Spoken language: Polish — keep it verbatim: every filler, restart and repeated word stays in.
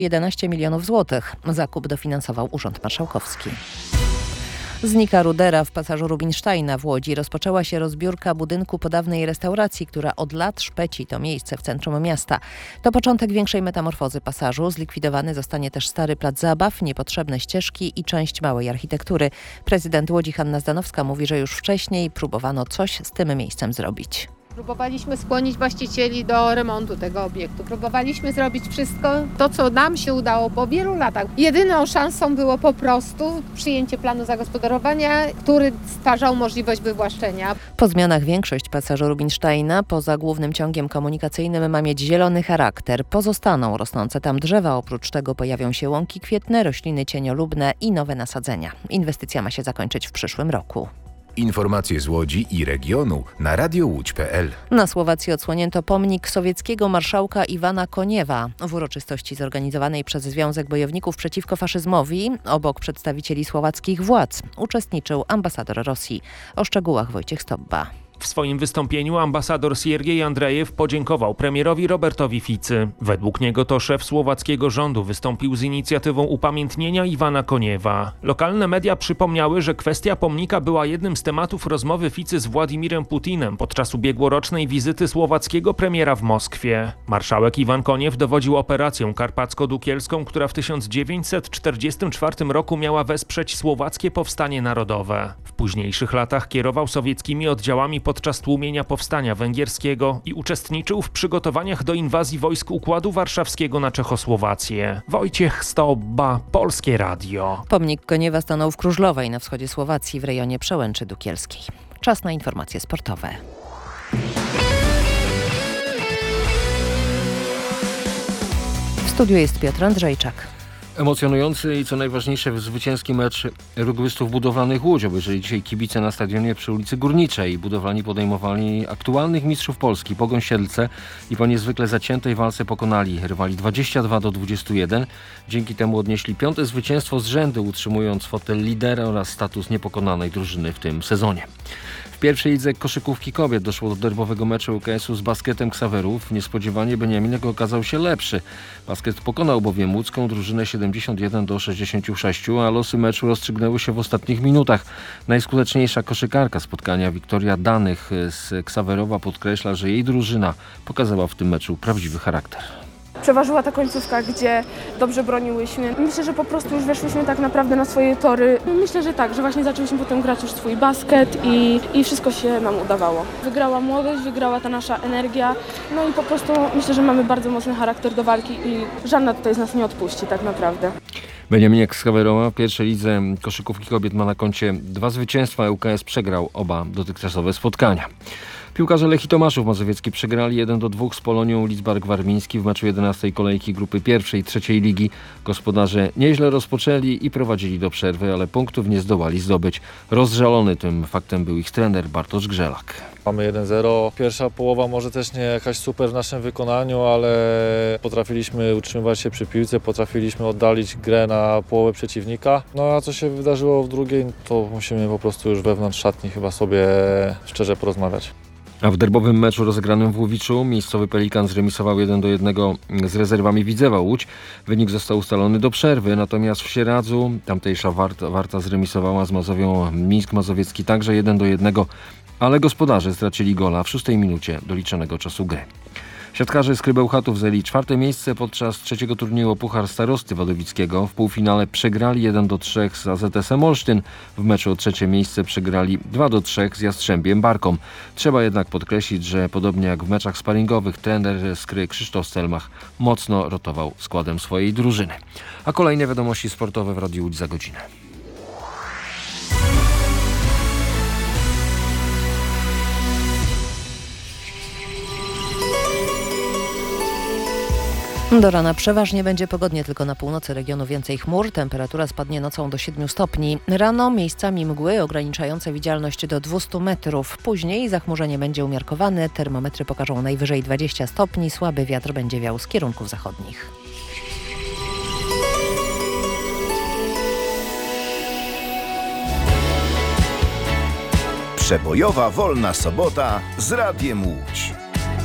jedenaście milionów złotych. Zakup dofinansował Urząd Marszałkowski. Znika rudera w pasażu Rubinsteina w Łodzi. Rozpoczęła się rozbiórka budynku po dawnej restauracji, która od lat szpeci to miejsce w centrum miasta. To początek większej metamorfozy pasażu. Zlikwidowany zostanie też stary plac zabaw, niepotrzebne ścieżki i część małej architektury. Prezydent Łodzi Hanna Zdanowska mówi, że już wcześniej próbowano coś z tym miejscem zrobić. Próbowaliśmy skłonić właścicieli do remontu tego obiektu. Próbowaliśmy zrobić wszystko to, co nam się udało po wielu latach. Jedyną szansą było po prostu przyjęcie planu zagospodarowania, który stwarzał możliwość wywłaszczenia. Po zmianach większość pasażu Rubinsteina poza głównym ciągiem komunikacyjnym ma mieć zielony charakter. Pozostaną rosnące tam drzewa, oprócz tego pojawią się łąki kwietne, rośliny cieniolubne i nowe nasadzenia. Inwestycja ma się zakończyć w przyszłym roku. Informacje z Łodzi i regionu na radio łódź kropka p l. Na Słowacji odsłonięto pomnik sowieckiego marszałka Iwana Koniewa. W uroczystości zorganizowanej przez Związek Bojowników Przeciwko Faszyzmowi obok przedstawicieli słowackich władz uczestniczył ambasador Rosji. O szczegółach Wojciech Stobba. W swoim wystąpieniu ambasador Siergiej Andrejew podziękował premierowi Robertowi Ficy. Według niego to szef słowackiego rządu wystąpił z inicjatywą upamiętnienia Iwana Koniewa. Lokalne media przypomniały, że kwestia pomnika była jednym z tematów rozmowy Ficy z Władimirem Putinem podczas ubiegłorocznej wizyty słowackiego premiera w Moskwie. Marszałek Iwan Koniew dowodził operacją karpacko-dukielską, która w tysiąc dziewięćset czterdziestym czwartym roku miała wesprzeć słowackie powstanie narodowe. W późniejszych latach kierował sowieckimi oddziałami podczas tłumienia powstania węgierskiego i uczestniczył w przygotowaniach do inwazji wojsk Układu Warszawskiego na Czechosłowację. Wojciech Stobba, Polskie Radio. Pomnik Koniewa stanął w Krużlowej na wschodzie Słowacji w rejonie Przełęczy Dukielskiej. Czas na informacje sportowe. W studiu jest Piotr Andrzejczak. Emocjonujący i co najważniejsze zwycięski mecz rugbystów budowlanych Łódź obejrzeli dzisiaj kibice na stadionie przy ulicy Górniczej. Budowlani podejmowali aktualnych mistrzów Polski Pogoń Siedlce i po niezwykle zaciętej walce pokonali rywali dwadzieścia dwa do dwudziestu jeden. Dzięki temu odnieśli piąte zwycięstwo z rzędu, utrzymując fotel lidera oraz status niepokonanej drużyny w tym sezonie. W pierwszej lidze koszykówki kobiet doszło do derbowego meczu U K S-u z Basketem Ksawerów. Niespodziewanie Beniaminek okazał się lepszy. Basket pokonał bowiem łódzką drużynę siedemdziesiąt jeden do sześćdziesięciu sześciu, a losy meczu rozstrzygnęły się w ostatnich minutach. Najskuteczniejsza koszykarka spotkania Wiktoria Danych z Ksawerowa podkreśla, że jej drużyna pokazała w tym meczu prawdziwy charakter. Przeważyła ta końcówka, gdzie dobrze broniłyśmy. Myślę, że po prostu już weszłyśmy tak naprawdę na swoje tory. Myślę, że tak, że właśnie zaczęliśmy potem grać już swój basket i, i wszystko się nam udawało. Wygrała młodość, wygrała ta nasza energia, no i po prostu myślę, że mamy bardzo mocny charakter do walki i żadna tutaj z nas nie odpuści tak naprawdę. Beniaminek z Ksawerowa w pierwszej lidze koszykówki kobiet ma na koncie dwa zwycięstwa, U K S przegrał oba dotychczasowe spotkania. Piłkarze Lechii Tomaszów Mazowiecki przegrali jeden do dwóch z Polonią Lidzbark Warmiński w meczu jedenastej kolejki grupy pierwszej i trzeciej ligi. Gospodarze nieźle rozpoczęli i prowadzili do przerwy, ale punktów nie zdołali zdobyć. Rozżalony tym faktem był ich trener Bartosz Grzelak. Mamy jeden zero. Pierwsza połowa może też nie jakaś super w naszym wykonaniu, ale potrafiliśmy utrzymywać się przy piłce, potrafiliśmy oddalić grę na połowę przeciwnika. No a co się wydarzyło w drugiej, to musimy po prostu już wewnątrz szatni chyba sobie szczerze porozmawiać. A w derbowym meczu rozegranym w Łowiczu miejscowy Pelikan zremisował jeden do jednego z rezerwami Widzewa Łódź. Wynik został ustalony do przerwy, natomiast w Sieradzu tamtejsza Warta, Warta zremisowała z Mazowią Mińsk Mazowiecki także jeden do jednego, ale gospodarze stracili gola w szóstej minucie doliczonego czasu gry. Siatkarze z Krybełchatów zajęli czwarte miejsce podczas trzeciego turnieju o Puchar Starosty Wadowickiego. W półfinale przegrali jeden do trzech z A Z S-em Olsztyn. W meczu o trzecie miejsce przegrali dwa do trzech z Jastrzębiem Barką. Trzeba jednak podkreślić, że podobnie jak w meczach sparingowych trener z Kry Krzysztof Stelmach mocno rotował składem swojej drużyny. A kolejne wiadomości sportowe w Radiu Łódź za godzinę. Do rana przeważnie będzie pogodnie, tylko na północy regionu więcej chmur. Temperatura spadnie nocą do siedmiu stopni. Rano miejscami mgły ograniczające widzialność do dwustu metrów. Później zachmurzenie będzie umiarkowane. Termometry pokażą najwyżej dwadzieścia stopni. Słaby wiatr będzie wiał z kierunków zachodnich. Przebojowa wolna sobota z Radiem Łódź.